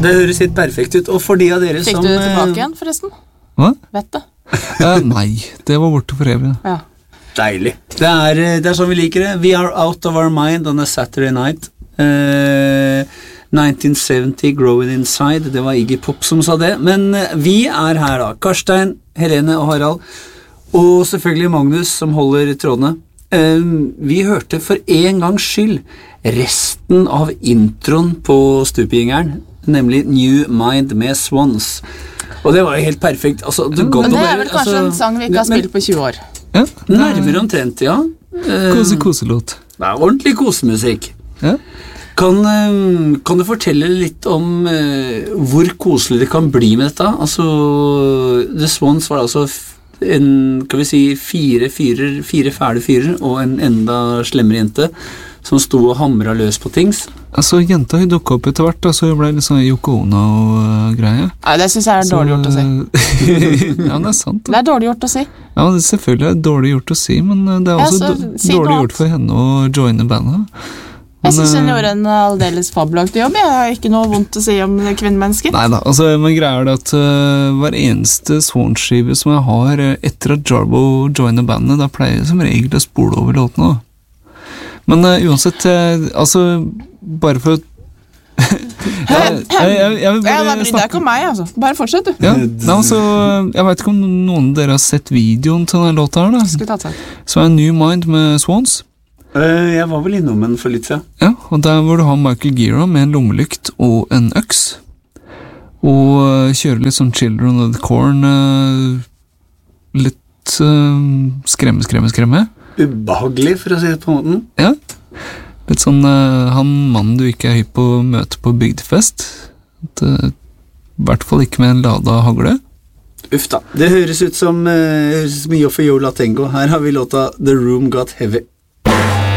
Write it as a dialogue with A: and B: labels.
A: Det høres helt perfekt ut, og for de av dere
B: Fikk
A: som...
B: du det tilbake igjen, forresten?
C: Hva?
B: Vet det?
C: Nei, det var borte for evig.
B: Ja.
A: Deilig. Det er sånn vi liker det. We are out of our mind on a Saturday night. 1970, Growing Inside. Det var Iggy Pop som sa det. Men vi er her da. Karstein, Helene og Harald. Og selvfølgelig Magnus som holder trådene. Vi hørte for en gangs skyld resten av introen på Stupgjengeren, nemlig New Mind med Swans. Og det var jo helt perfekt. Altså,
B: Men det er vel kanskje en sang vi ikke har spilt på 20 år.
C: Ja,
A: Nærmere omtrent, ja.
C: koselåt.
A: Det er ordentlig kosemusikk.
C: Ja.
A: Kan du fortelle litt om hvor koselig det kan bli med dette? Altså, The Swans var altså kan vi si, fire fæle fyrer og en enda slemmere jente som sto og hamret løs på tings.
C: Altså, jenta hun dukket opp etter hvert, så hun ble litt sånn Yoko Ono og greie.
B: Nei, det synes jeg er dårlig gjort å si.
C: Ja, det er sant.
B: Det er dårlig gjort å si.
C: Ja, det selvfølgelig er dårlig gjort å si, men det er også dårlig gjort for henne å joine bandet.
B: Jeg synes hun gjorde en aldeles fabelaktig jobb. Jeg har ikke noe vondt å si om kvinnemennesker.
C: Neida, altså, men greia er det at hver eneste Swans-skive som jeg har etter at Jarbo joiner bandet, da pleier jeg som regel å spole over låtene. Men uansett, altså, bare for jeg vil bare
B: bryr deg ikke om meg, altså. Bare fortsett, du.
C: Ja, altså, jeg vet ikke om noen av dere har sett videoen til denne låta her da.
B: Skulle tatt seg.
C: Så er New Mind med Swans.
A: Jeg var vel innom den for litt siden.
C: Ja, og der hvor du har Michael Gira med en lommelykt og en øks, og kjører litt sånn Children of the Corn, litt skremme.
A: Ubehagelig, for å si det på måten.
C: Ja, litt sånn han mannen du ikke er hypp på å møte på bygdefest, I hvert fall ikke med en lada hagle.
A: Uff da, det høres ut som Yo for Yo La Tengo. Her har vi låta The Room Got Heavy.